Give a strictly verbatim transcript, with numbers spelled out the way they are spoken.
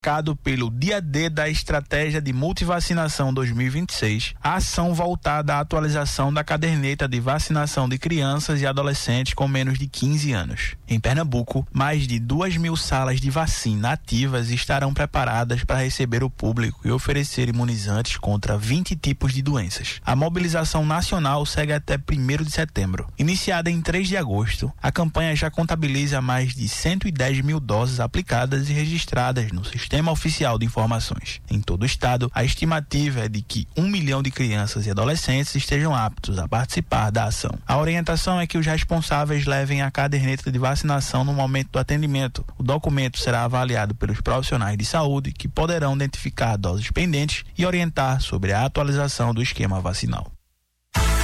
Marcado pelo dia D da Estratégia de Multivacinação dois mil e vinte e seis, a ação voltada à atualização da caderneta de vacinação de crianças e adolescentes com menos de quinze anos. Em Pernambuco, mais de duas mil salas de vacina ativas estarão preparadas para receber o público e oferecer imunizantes contra vinte tipos de doenças. A mobilização nacional segue até primeiro de setembro. Iniciada em três de agosto, a campanha já contabiliza mais de cento e dez mil doses aplicadas e registradas no sistema Sistema Oficial de Informações. Em todo o estado, a estimativa é de que um milhão de crianças e adolescentes estejam aptos a participar da ação. A orientação é que os responsáveis levem a caderneta de vacinação no momento do atendimento. O documento será avaliado pelos profissionais de saúde, que poderão identificar doses pendentes e orientar sobre a atualização do esquema vacinal.